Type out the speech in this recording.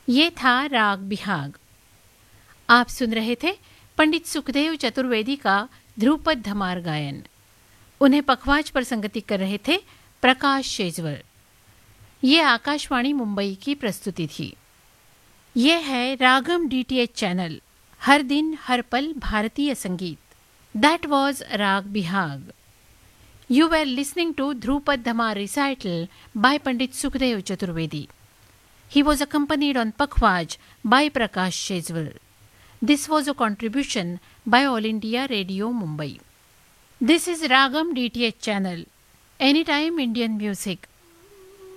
ये था राग बिहाग। आप सुन रहे थे पंडित सुखदेव चतुर्वेदी का ध्रुपद धमार गायन। उन्हें पखवाज पर संगति कर रहे थे प्रकाश शेजवर। ये आकाशवाणी मुंबई की प्रस्तुति थी। ये है रागम डीटीएच चैनल, हर दिन हर पल भारतीय संगीत। दैट वॉज राग Bihag. You were listening to Dhrupad Dhamar recital by Pandit Sukhdev Chaturvedi. He was accompanied on Pakhwaj by Prakash Shezwal. This was a contribution by All India Radio Mumbai. This is Ragam DTH channel, Anytime Indian Music.